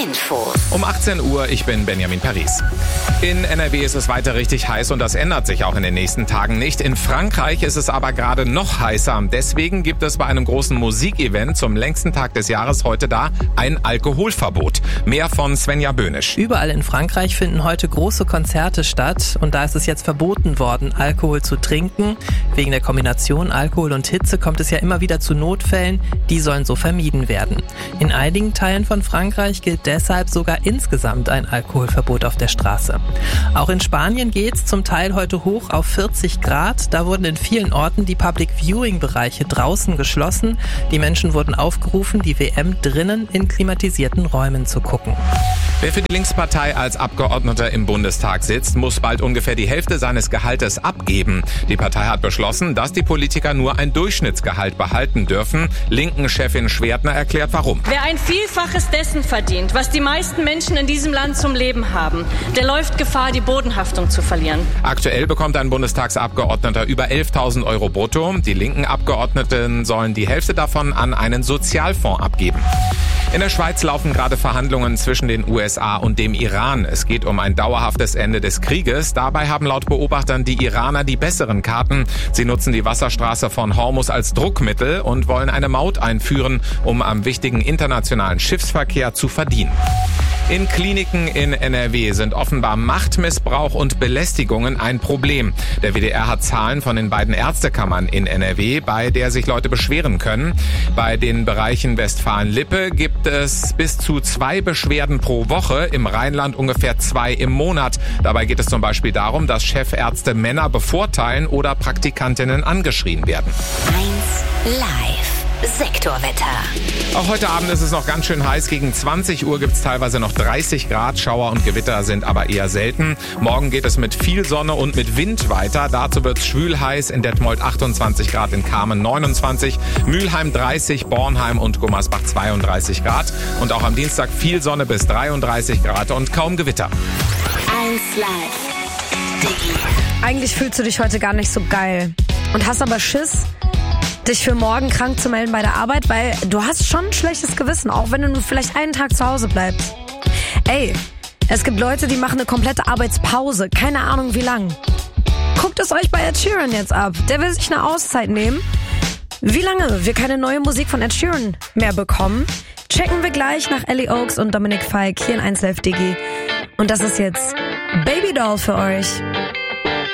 Infos. Um 18 Uhr, ich bin Benjamin Paris. In NRW ist es weiter richtig heiß und das ändert sich auch in den nächsten Tagen nicht. In Frankreich ist es aber gerade noch heißer. Deswegen gibt es bei einem großen Musikevent zum längsten Tag des Jahres heute da ein Alkoholverbot. Mehr von Svenja Böhnisch. Überall in Frankreich finden heute große Konzerte statt und da ist es jetzt verboten worden, Alkohol zu trinken. Wegen der Kombination Alkohol und Hitze kommt es ja immer wieder zu Notfällen, die sollen so vermieden werden. In einigen Teilen von Frankreich gilt deshalb sogar insgesamt ein Alkoholverbot auf der Straße. Auch in Spanien geht's zum Teil heute hoch auf 40 Grad. Da wurden in vielen Orten die Public-Viewing-Bereiche draußen geschlossen. Die Menschen wurden aufgerufen, die WM drinnen in klimatisierten Räumen zu gucken. Wer für die Linkspartei als Abgeordneter im Bundestag sitzt, muss bald ungefähr die Hälfte seines Gehaltes abgeben. Die Partei hat beschlossen, dass die Politiker nur ein Durchschnittsgehalt behalten dürfen. Linken-Chefin Schwertner erklärt, warum. Wer ein Vielfaches dessen verdient, was die meisten Menschen in diesem Land zum Leben haben, der läuft Gefahr, die Bodenhaftung zu verlieren. Aktuell bekommt ein Bundestagsabgeordneter über 11.000 Euro brutto. Die linken Abgeordneten sollen die Hälfte davon an einen Sozialfonds abgeben. In der Schweiz laufen gerade Verhandlungen zwischen den USA und dem Iran. Es geht um ein dauerhaftes Ende des Krieges. Dabei haben laut Beobachtern die Iraner die besseren Karten. Sie nutzen die Wasserstraße von Hormuz als Druckmittel und wollen eine Maut einführen, um am wichtigen internationalen Schiffsverkehr zu verdienen. In Kliniken in NRW sind offenbar Machtmissbrauch und Belästigungen ein Problem. Der WDR hat Zahlen von den beiden Ärztekammern in NRW, bei der sich Leute beschweren können. Bei den Bereichen Westfalen-Lippe gibt es bis zu 2 Beschwerden pro Woche, im Rheinland ungefähr 2 im Monat. Dabei geht es zum Beispiel darum, dass Chefärzte Männer bevorteilen oder Praktikantinnen angeschrien werden. 1 Live. Sektorwetter. Auch heute Abend ist es noch ganz schön heiß. Gegen 20 Uhr gibt es teilweise noch 30 Grad. Schauer und Gewitter sind aber eher selten. Morgen geht es mit viel Sonne und mit Wind weiter. Dazu wird es schwül heiß. In Detmold 28 Grad, in Kamen 29, Mülheim 30, Bornheim und Gummersbach 32 Grad. Und auch am Dienstag viel Sonne bis 33 Grad und kaum Gewitter. 1 Live. Diggi. Eigentlich fühlst du dich heute gar nicht so geil und hast aber Schiss, dich für morgen krank zu melden bei der Arbeit, weil du hast schon ein schlechtes Gewissen, auch wenn du nur vielleicht einen Tag zu Hause bleibst. Ey, es gibt Leute, die machen eine komplette Arbeitspause, keine Ahnung wie lang. Guckt es euch bei Ed Sheeran jetzt ab, der will sich eine Auszeit nehmen. Wie lange wir keine neue Musik von Ed Sheeran mehr bekommen, checken wir gleich nach Ellie Oaks und Dominik Fike hier in 1 Live Diggi. Und das ist jetzt Baby Doll für euch.